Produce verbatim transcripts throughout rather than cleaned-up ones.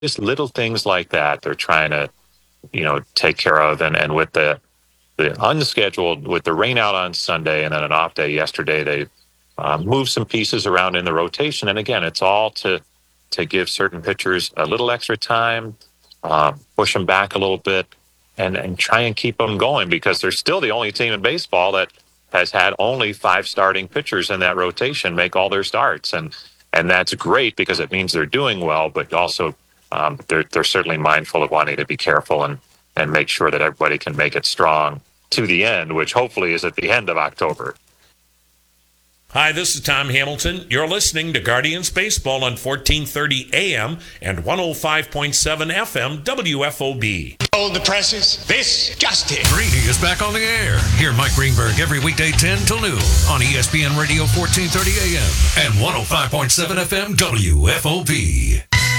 just little things like that they're trying to, you know, take care of. And, and with the, the unscheduled, with the rain out on Sunday and then an off day yesterday, they um, moved some pieces around in the rotation. And again, it's all to, to give certain pitchers a little extra time, uh, push them back a little bit, and, and try and keep them going, because they're still the only team in baseball that has had only five starting pitchers in that rotation make all their starts. And, and that's great because it means they're doing well, but also um, they're, they're certainly mindful of wanting to be careful and, and make sure that everybody can make it strong to the end, which hopefully is at the end of October. Hi, this is Tom Hamilton. You're listening to Guardians Baseball on fourteen thirty A M and one oh five point seven F M W F O B. Hold the presses. This just in. Greeny is back on the air. Hear Mike Greenberg every weekday ten till noon on E S P N Radio fourteen thirty A M and one oh five point seven F M W F O B.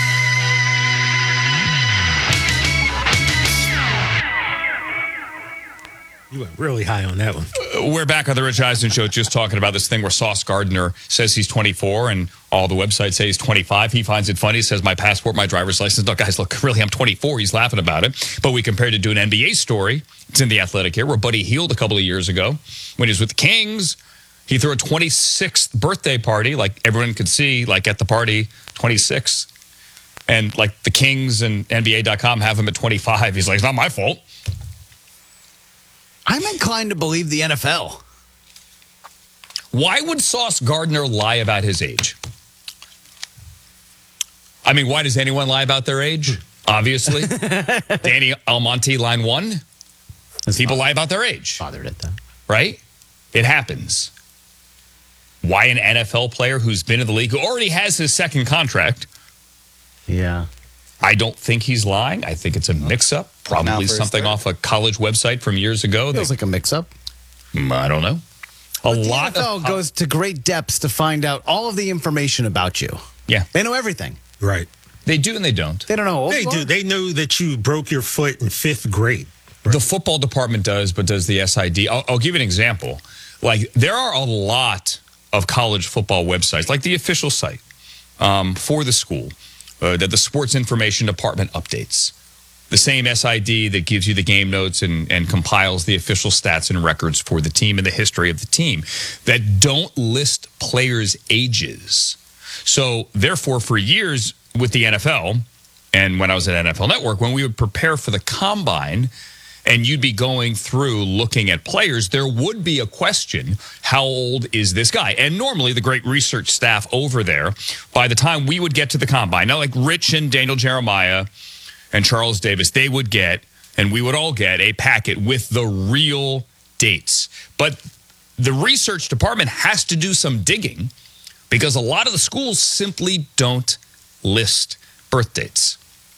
You went really high on that one. We're back on the Rich Eisen Show just talking about this thing where Sauce Gardner says he's twenty-four and all the websites say he's twenty-five. He finds it funny. He says, my passport, my driver's license. No, guys, look, really, I'm twenty-four. He's laughing about it. But we compared it to an N B A story. It's in The Athletic here, where Buddy Hield a couple of years ago, when he was with the Kings, he threw a twenty-sixth birthday party, like everyone could see, like at the party, twenty-six. And like the Kings and N B A dot com have him at twenty-five. He's like, it's not my fault. I'm inclined to believe the N F L. Why would Sauce Gardner lie about his age? I mean, why does anyone lie about their age? Obviously. Danny Almonte, line one. His People father, lie about their age. Father did that. Right? It happens. Why an N F L player who's been in the league, who already has his second contract? Yeah. I don't think he's lying. I think it's a mix-up. Probably something off a college website from years ago. Feels like a mix-up. I don't know. A But lot the N F L of goes to great depths to find out all of the information about you. Yeah. They know everything. Right. They do and they don't. They don't know. They do. They know that you broke your foot in fifth grade. The football department does, but does the S I D. I'll, I'll give you an example. Like, there are a lot of college football websites, like the official site um, for the school, uh, that the sports information department updates. The same S I D that gives you the game notes and, and compiles the official stats and records for the team and the history of the team, that don't list players' ages. So, therefore, for years with the N F L, and when I was at N F L Network, when we would prepare for the combine, and you'd be going through looking at players, there would be a question, how old is this guy? And normally the great research staff over there, by the time we would get to the combine, now like Rich and Daniel Jeremiah and Charles Davis, they would get, and we would all get, a packet with the real dates. But the research department has to do some digging because a lot of the schools simply don't list birth dates.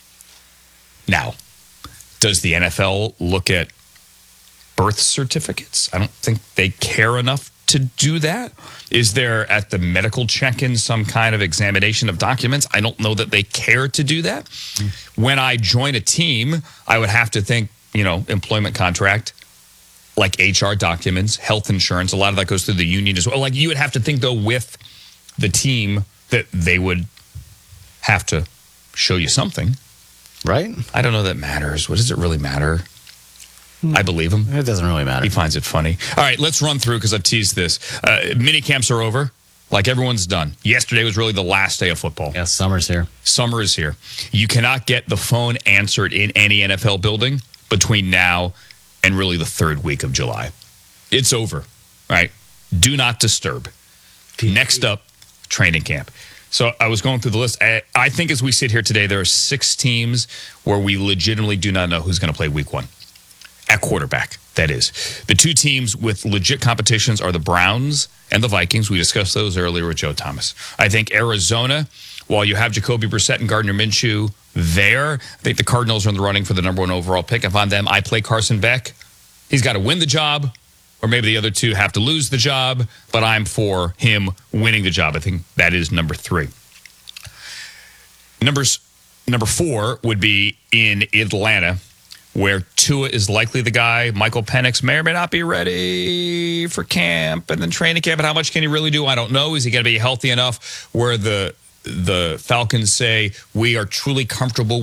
Now, does the N F L look at birth certificates? I don't think they care enough to do that. Is there, at the medical check-in, some kind of examination of documents? I don't know that they care to do that. Mm. When I join a team, I would have to think, you know, employment contract, like H R documents, health insurance. A lot of that goes through the union as well. Like, you would have to think, though, with the team that they would have to show you something. Right? I don't know that matters. What does it really matter? I believe him. It doesn't really matter. He finds it funny. All right, let's run through because I've teased this. Uh, mini camps are over. Like, everyone's done. Yesterday was really the last day of football. Yeah, summer's here. Summer is here. You cannot get the phone answered in any N F L building between now and really the third week of July. It's over. Right? Do not disturb. Next up, training camp. So I was going through the list. I, I think as we sit here today, there are six teams where we legitimately do not know who's going to play week one. At quarterback, that is. The two teams with legit competitions are the Browns and the Vikings. We discussed those earlier with Joe Thomas. I think Arizona, while you have Jacoby Brissett and Gardner Minshew there, I think the Cardinals are in the running for the number one overall pick. If I'm them, I play Carson Beck. He's got to win the job. Or maybe the other two have to lose the job, but I'm for him winning the job. I think that is number three. Numbers, number four would be in Atlanta, where Tua is likely the guy. Michael Penix may or may not be ready for camp and then training camp. And how much can he really do? I don't know. Is he going to be healthy enough where the the Falcons say we are truly comfortable